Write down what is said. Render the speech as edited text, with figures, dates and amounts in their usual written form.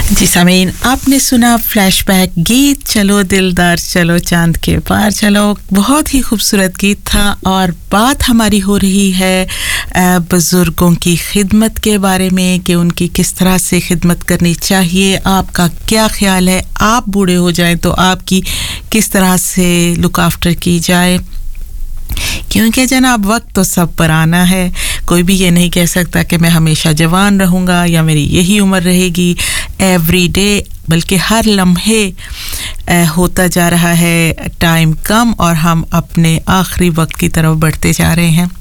जी सामीन, आपने सुना फ्लैशबैक गीत चलो दिलदार चलो चांद के पार चलो। बहुत ही खूबसूरत गीत था और बात हमारी हो रही है बुजुर्गों की खिदमत के बारे में कि उनकी किस तरह से खिदमत करनी चाहिए। आपका क्या ख्याल है, आप बूढ़े हो जाएं तो आपकी किस तरह से लुक आफ्टर की जाए, क्योंकि जनाब वक्त तो सब पर आना है। कोई भी ये नहीं कह सकता कि मैं हमेशा जवान रहूँगा या मेरी यही उम्र रहेगी। एवरी डे बल्कि हर लम्हे होता जा रहा है टाइम कम और हम अपने आखिरी वक्त की तरफ बढ़ते जा रहे हैं।